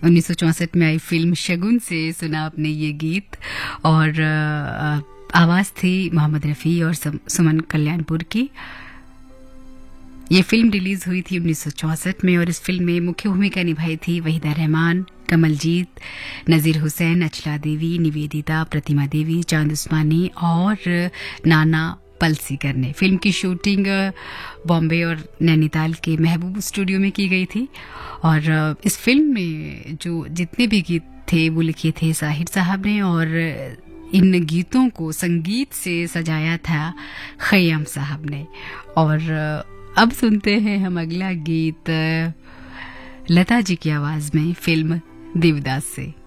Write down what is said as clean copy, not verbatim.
1964 में आई फिल्म शगुन से सुना आपने ये गीत और आवाज थी मोहम्मद रफ़ी और सुमन कल्याणपुर की। ये फिल्म रिलीज हुई थी 1964 में और इस फिल्म में मुख्य भूमिका निभाई थी वहीदा रहमान, कमलजीत, नजीर हुसैन, अचला देवी, निवेदिता, प्रतिमा देवी, चांद उस्मानी और नाना पलसीकर ने। फिल्म की शूटिंग बॉम्बे और नैनीताल के महबूब स्टूडियो में की गई थी और इस फिल्म में जो जितने भी गीत थे वो लिखे थे साहिर साहब ने और इन गीतों को संगीत से सजाया था खयाम साहब ने। और अब सुनते हैं हम अगला गीत लता जी की आवाज में फिल्म देवदास से।